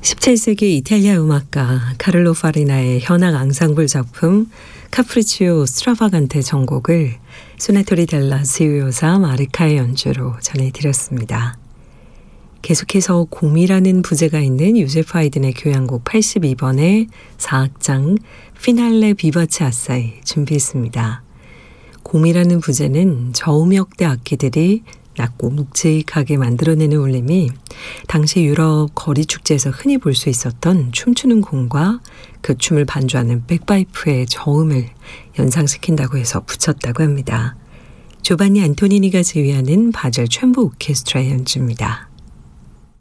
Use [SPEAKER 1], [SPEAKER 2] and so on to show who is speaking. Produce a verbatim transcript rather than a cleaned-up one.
[SPEAKER 1] 십칠 세기 이탈리아 음악가 카를로 파리나의 현악 앙상블 작품 카프리치오 스트라바간테 전곡을 소나토리 델라 스위오사 마르카의 연주로 전해드렸습니다. 계속해서 곰이라는 부제가 있는 요제프 하이든의 교향곡 팔십이 번의 사 악장 피날레 비바체 아사이 준비했습니다. 곰이라는 부제는 저음역대 악기들이 낮고 묵직하게 만들어내는 울림이 당시 유럽 거리축제에서 흔히 볼 수 있었던 춤추는 곰과 그 춤을 반주하는 백파이프의 저음을 연상시킨다고 해서 붙였다고 합니다. 조반니 안토니니가 지휘하는 바젤 챔버 오케스트라의 연주입니다.